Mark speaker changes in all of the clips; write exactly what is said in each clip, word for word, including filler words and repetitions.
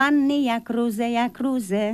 Speaker 1: Panny jak róże, jak róże.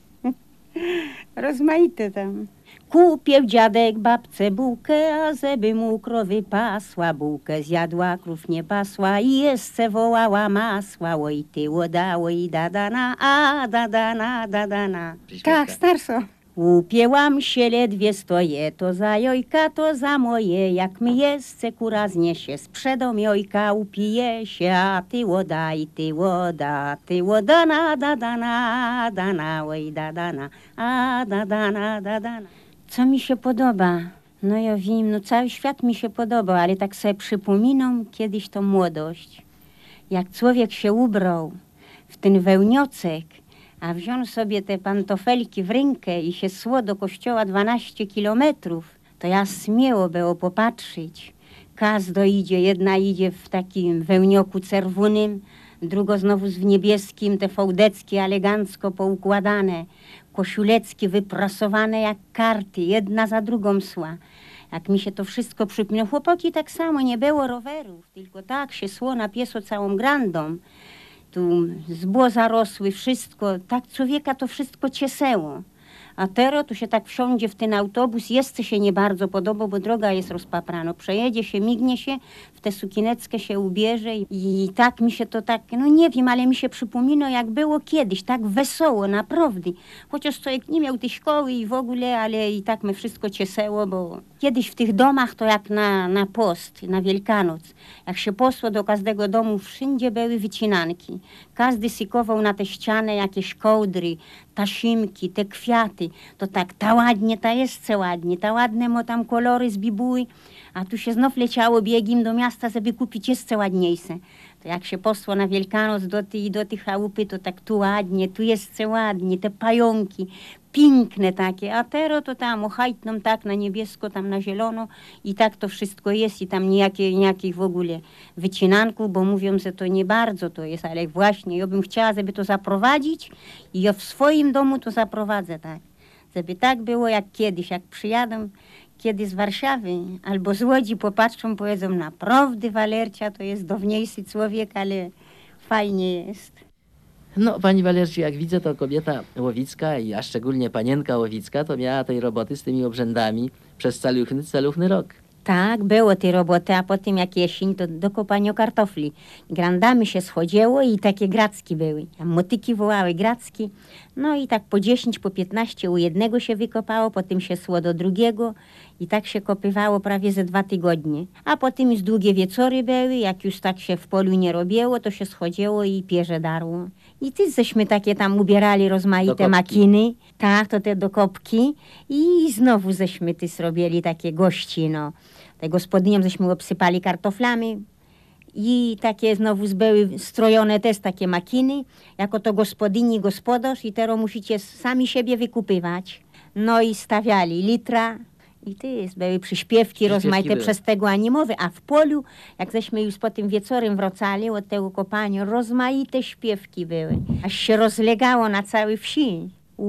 Speaker 1: Rozmaite tam. Kupił dziadek babce bułkę, a żeby mu krowy pasła. Bułkę zjadła, krów nie pasła i jeszcze wołała masła. Oj ty łoda, oj dadana, a dadana, dadana. Tak, starso. Upięłam się ledwie stoję, to za jojka, to za moje. Jak mi jeszcze kura zniesie, sprzedom jojka upije się. A ty łoda i ty łoda, ty łodana, dadana, dana, oj dadana, a dadana, dadana. Co mi się podoba? No ja wiem, no cały świat mi się podoba, ale tak sobie przypominam kiedyś tą młodość. Jak człowiek się ubrał w ten wełniocek, a wziął sobie te pantofelki w rękę i się szło do kościoła dwanaście kilometrów, to ja śmiało było popatrzeć. Każda idzie, jedna idzie w takim wełnioku czerwonym, druga znowu w niebieskim, te fołdeckie elegancko poukładane, koszuleczki wyprasowane jak karty, jedna za drugą szła. Jak mi się to wszystko przypomina, chłopaki tak samo, nie było rowerów, tylko tak się szło na pieszo całą grandą. Tu zbło zarosły, wszystko, tak człowieka to wszystko ciesęło. A teraz tu się tak wsiądzie w ten autobus, jeszcze się nie bardzo podoba, bo droga jest rozpaprana. Przejedzie się, mignie się, w tę sukieneckę się ubierze i, i tak mi się to tak, no nie wiem, ale mi się przypomina, jak było kiedyś, tak wesoło, naprawdę. Chociaż człowiek nie miał tej szkoły i w ogóle, ale i tak mnie wszystko ciesęło, bo kiedyś w tych domach to jak na, na post, na Wielkanoc. Jak się poszło do każdego domu, wszędzie były wycinanki. Każdy sykował na te ściany jakieś kołdry, tasimki, te kwiaty. To tak, ta ładnie, ta jest co ładnie, ta ładne mo tam kolory z bibuły, a tu się znów leciało biegiem do miasta, żeby kupić jeszcze ładniejsze. To jak się posło na Wielkanoc do tej, do tej chałupy, to tak tu ładnie, tu jest co ładnie, te pająki, piękne takie, a teraz to tam ochajtną tak na niebiesko, tam na zielono i tak to wszystko jest i tam nijakie, nijakich w ogóle wycinanków, bo mówią, że to nie bardzo to jest, ale właśnie ja bym chciała, żeby to zaprowadzić i ja w swoim domu to zaprowadzę, tak. Żeby tak było jak kiedyś, jak przyjadą kiedy z Warszawy albo z Łodzi popatrzą, powiedzą, naprawdę Walercia to jest dawniejszy człowiek, ale fajnie jest.
Speaker 2: No, pani Walerciu, jak widzę, to kobieta łowicka, a szczególnie panienka łowicka, to miała tej roboty z tymi obrzędami przez caluchny, caluchny rok.
Speaker 1: Tak, było tej roboty, a potem jak jesień, to do kopania kartofli. Grandami się schodziło i takie gracki były. Tam motyki wołały gracki. No i tak po dziesięć, po piętnaście u jednego się wykopało, potem się szło do drugiego i tak się kopywało prawie ze dwa tygodnie. A potem już długie wieczory były, jak już tak się w polu nie robiło, to się schodziło i pierze darło. I ty żeśmy takie tam ubierali rozmaite makiny, tak, to te dokopki i znowu żeśmy ty zrobili takie gości, no. Te gospodyniom żeśmy obsypali kartoflami i takie znowu były strojone też takie makiny, jako to gospodyni, gospodarz i teraz musicie sami siebie wykupywać. No i stawiali litra i ty były przyśpiewki, przyśpiewki rozmaite były. Przez tego animowe, a w polu, jak żeśmy już po tym wieczorem wracali od tego kopania, rozmaite śpiewki były, aż się rozlegało na całej wsi.